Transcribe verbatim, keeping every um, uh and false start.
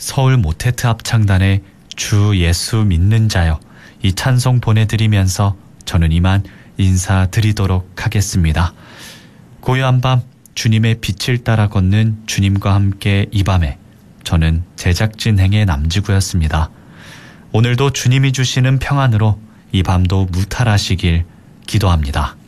서울 모테트 합창단의 주 예수 믿는 자여, 이 찬송 보내드리면서 저는 이만 인사드리도록 하겠습니다. 고요한 밤 주님의 빛을 따라 걷는 주님과 함께 이 밤에 저는 제작진 행의 남지구였습니다. 오늘도 주님이 주시는 평안으로 이 밤도 무탈하시길 기도합니다.